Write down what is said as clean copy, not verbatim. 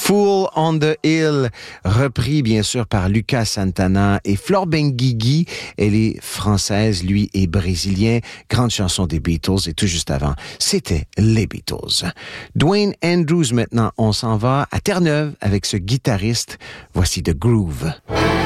Fool on the Hill, repris bien sûr par Lucas Santana et Flor Benguigui. Elle est française, lui est brésilien. Grande chanson des Beatles et tout juste avant, c'était les Beatles. Dwayne Andrews maintenant, on s'en va à Terre-Neuve avec ce guitariste. Voici The Groove.